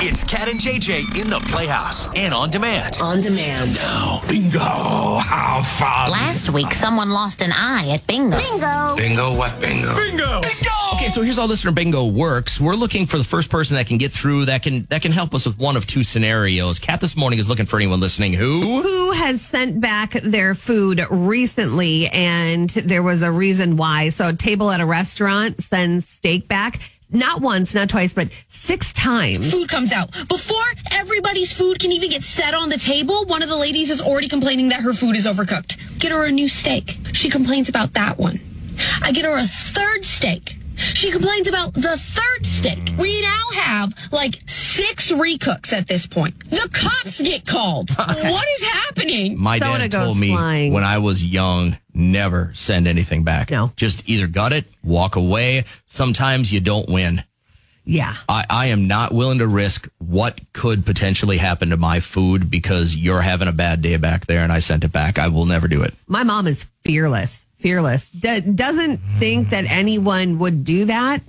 It's Cat and JJ in the Playhouse and on demand. On demand. Now, Bingo! How fun! Last week, someone lost an eye at bingo. Bingo. Bingo? What bingo? bingo! Okay, so here's how listener bingo works. We're looking for the first person that can get through that can help us with one of two scenarios. Kat this morning is looking for anyone listening who has sent back their food recently, and there was a reason why. So a table at a restaurant sends steak back. Not once, not twice, but 6 times. Food comes out. Before everybody's food can even get set on the table, one of the ladies is already complaining that her food is overcooked. Get her a new steak. She complains about that one. I get her a third steak. She complains about the third steak. We now have like 6 recooks at this point. The cops get called. What is happening? My Soda dad goes told me flying. when I was young, never send anything back. No. Just either gut it, walk away. Sometimes you don't win. Yeah. I am not willing to risk what could potentially happen to my food because you're having a bad day back there and I sent it back. I will never do it. My mom is fearless. Doesn't think that anyone would do that.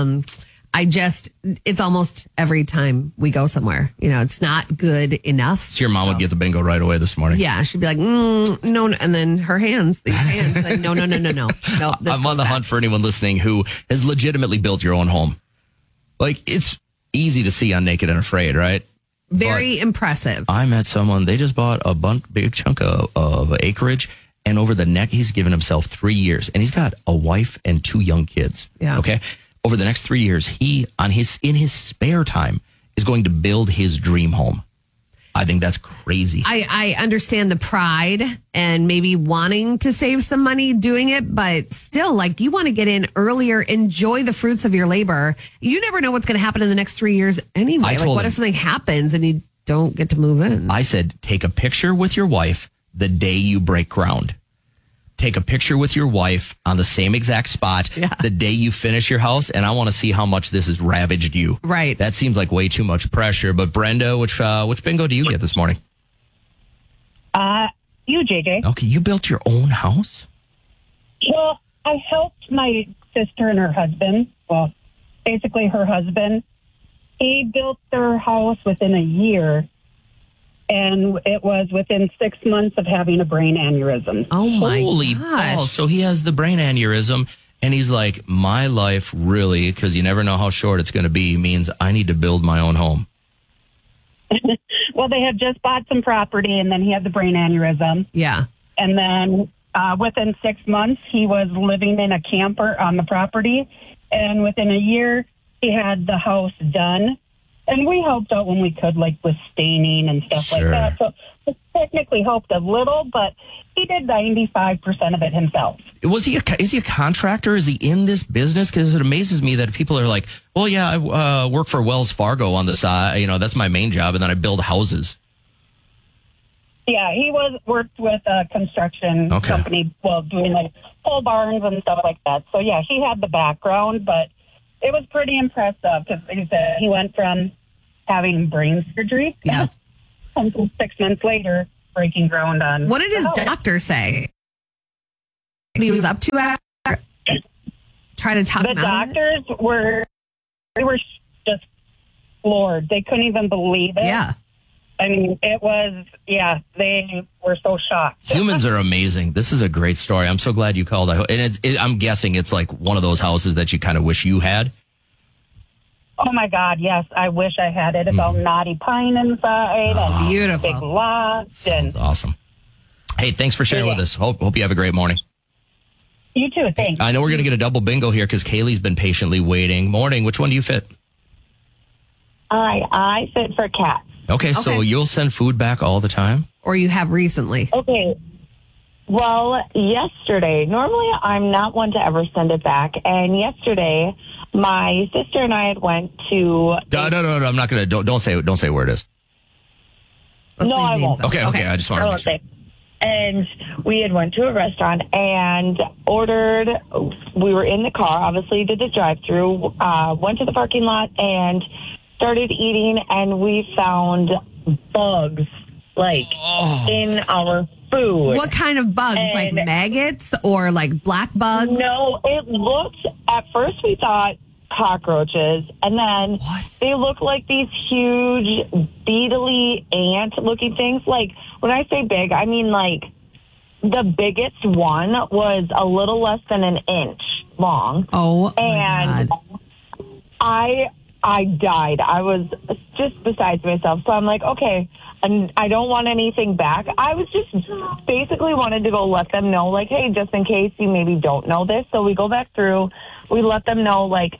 It's almost every time we go somewhere. You know, it's not good enough. So your mom would get the bingo right away this morning. Yeah, she'd be like, no. And then these hands, like, no. I'm on the hunt for anyone listening who has legitimately built your own home. Like, it's easy to see on Naked and Afraid, right? Very impressive. I met someone, they just bought a big chunk of acreage, and over the neck, he's given himself 3 years, and he's got a wife and 2 young kids. Yeah. Okay. Over the next 3 years, he, in his spare time, is going to build his dream home. I think that's crazy. I understand the pride and maybe wanting to save some money doing it, but still, like, you want to get in earlier, enjoy the fruits of your labor. You never know what's going to happen in the next 3 years anyway. Like, what if something happens and you don't get to move in? I said, take a picture with your wife the day you break ground. Take a picture with your wife on the same exact spot the day you finish your house, and I want to see how much this has ravaged you. Right. That seems like way too much pressure. But Brenda, which bingo do you get this morning? You, JJ. Okay, you built your own house? Well, I helped my sister and her husband. Well, basically her husband. He built their house within a year. And it was within 6 months of having a brain aneurysm. Oh, my Holy gosh. balls. So he has the brain aneurysm, and he's like, my life really, because you never know how short it's going to be, means I need to build my own home. Well, they had just bought some property, and then he had the brain aneurysm. Yeah. And then within 6 months, he was living in a camper on the property. And within a year, he had the house done. And we helped out when we could, like with staining and stuff like that. So it technically helped a little, but he did 95% of it himself. Is he a contractor? Is he in this business? Because it amazes me that people are like, well, yeah, I work for Wells Fargo on the side. You know, that's my main job. And then I build houses. Yeah, he worked with a construction company, well, doing like pole barns and stuff like that. So, yeah, he had the background, but it was pretty impressive because he went from having brain surgery until 6 months later breaking ground on. What did his doctor say? He was up to it? Try to talk The him out of it? doctors were just floored. They couldn't even believe it. Yeah. I mean, it was, they were so shocked. Humans are amazing. This is a great story. I'm so glad you called. And I'm guessing it's like one of those houses that you kind of wish you had. Oh, my God, yes. I wish I had it. It's all knotty pine inside and beautiful. big lots. Sounds awesome. Hey, thanks for sharing with us. Hope you have a great morning. You too, thanks. I know we're going to get a double bingo here because Kaylee's been patiently waiting. Morning, which one do you fit? I fit for Kat. Okay, so you'll send food back all the time? Or you have recently? Okay. Well, yesterday, normally I'm not one to ever send it back. And yesterday, my sister and I had went to... No, I'm not going to... Don't say where it is. No, I won't. Okay, I just want to make sure. And we had went to a restaurant and ordered... We were in the car, obviously did the drive-thru, went to the parking lot and started eating, and we found bugs, in our food. What kind of bugs? Like maggots or like black bugs? No, it looked, at first we thought cockroaches, and then they look like these huge, beetly ant-looking things. Like, when I say big, I mean, like, the biggest one was a little less than an inch long. Oh, and my God. I died. I was just besides myself. So I'm like, okay, and I don't want anything back. I was just basically wanted to go let them know, like, hey, just in case you maybe don't know this. So we go back through. We let them know, like,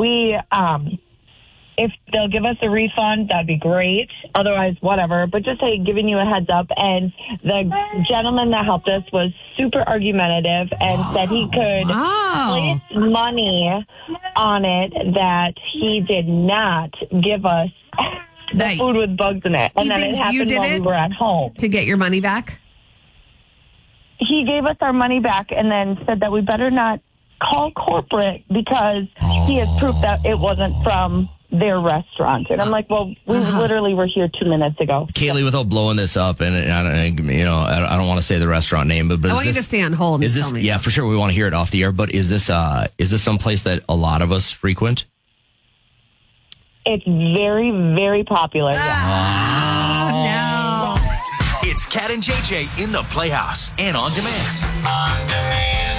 if they'll give us a refund, that'd be great. Otherwise, whatever. But just, hey, giving you a heads up. And the gentleman that helped us was super argumentative and said he could place money on it that he did not give us the food with bugs in it. And then it happened while we were at home. To get your money back? He gave us our money back and then said that we better not call corporate because he has proof that it wasn't from their restaurant. And I'm like, well, we literally were here 2 minutes ago. Kaylee, without blowing this up, and I don't want to say the restaurant name, but I want you to stay on hold. Is this? Yeah, for sure. We want to hear it off the air. But is this some place that a lot of us frequent? It's very, very popular. No. It's Cat and JJ in the Playhouse and on demand.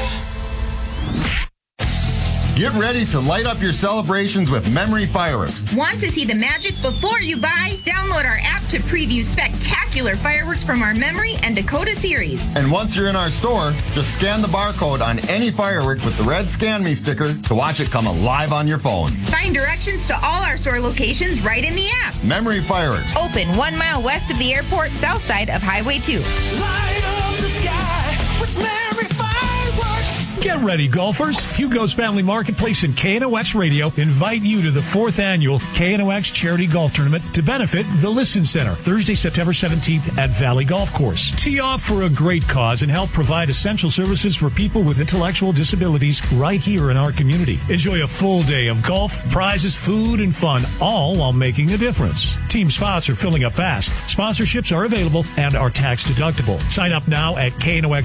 Get ready to light up your celebrations with Memory Fireworks. Want to see the magic before you buy? Download our app to preview spectacular fireworks from our Memory and Dakota series. And once you're in our store, just scan the barcode on any firework with the red Scan Me sticker to watch it come alive on your phone. Find directions to all our store locations right in the app. Memory Fireworks. Open 1 mile west of the airport, south side of Highway 2. Light up the sky with Memory Fireworks. Get ready, golfers. Hugo's Family Marketplace and KNOX Radio invite you to the 4th annual KNOX Charity Golf Tournament to benefit the Listen Center, Thursday, September 17th at Valley Golf Course. Tee off for a great cause and help provide essential services for people with intellectual disabilities right here in our community. Enjoy a full day of golf, prizes, food, and fun, all while making a difference. Team spots are filling up fast. Sponsorships are available and are tax deductible. Sign up now at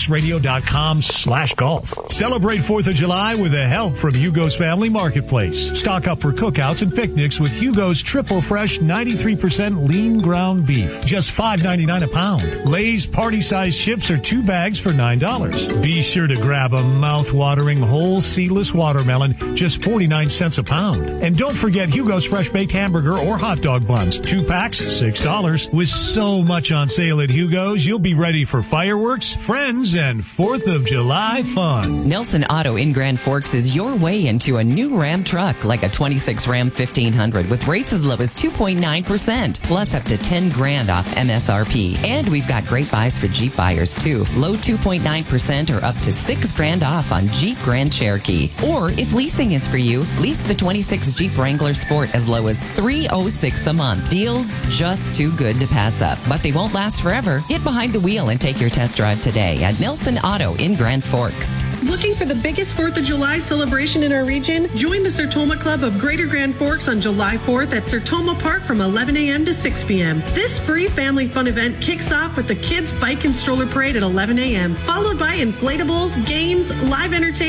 knoxradio.com/golf. Celebrate 4th of July with the help from Hugo's Family Marketplace. Stock up for cookouts and picnics with Hugo's Triple Fresh 93% lean ground beef. Just $5.99 a pound. Lay's party-sized chips are 2 bags for $9. Be sure to grab a mouth-watering whole seedless watermelon, just 49 cents a pound. And don't forget Hugo's Fresh Baked Hamburger or hot dog buns. 2 packs, $6. With so much on sale at Hugo's, you'll be ready for fireworks, friends, and 4th of July fun. Nelson Auto in Grand Forks is your way into a new Ram truck, like a 26 Ram 1500 with rates as low as 2.9%, plus up to $10,000 off MSRP. And we've got great buys for Jeep buyers too. Low 2.9% or up to $6,000 off on Jeep Grand Cherokee. Or if leasing is for you, lease the 26 Jeep Wrangler Sport as low as $306 a month. Deals just too good to pass up, but they won't last forever. Get behind the wheel and take your test drive today at Nelson Auto in Grand Forks. Looking for the biggest 4th of July celebration in our region? Join the Sertoma Club of Greater Grand Forks on July 4th at Sertoma Park from 11 a.m. to 6 p.m. This free family fun event kicks off with the Kids Bike and Stroller Parade at 11 a.m., followed by inflatables, games, live entertainment,